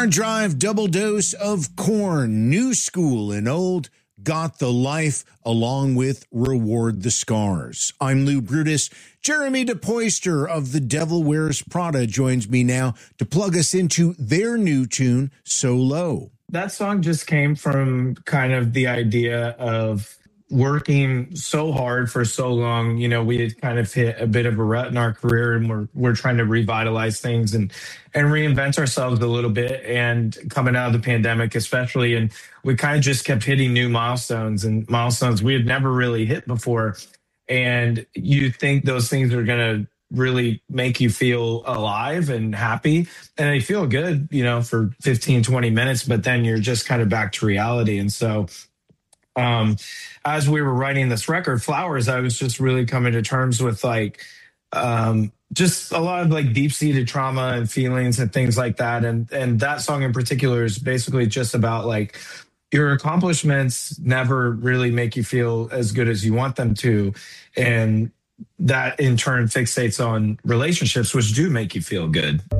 Hard Drive double dose of Korn, new school and old, got the life, along with Reward the Scars. I'm Lou Brutus. Jeremy DePoister of The Devil Wears Prada joins me now to plug us into their new tune, So Low. That song just came from kind of the idea of working so hard for so long. You know, we had kind of hit a bit of a rut in our career, and we're trying to revitalize things and reinvent ourselves a little bit. And coming out of the pandemic, especially, and we kind of just kept hitting new milestones we had never really hit before. And you think those things are going to really make you feel alive and happy, and they feel good, you know, for 15, 20 minutes, but then you're just kind of back to reality. And so as we were writing this record, Flowers, I was just really coming to terms with just a lot of like deep-seated trauma and feelings and things like that. And that song in particular is basically just about like your accomplishments never really make you feel as good as you want them to. And that in turn fixates on relationships, which do make you feel good.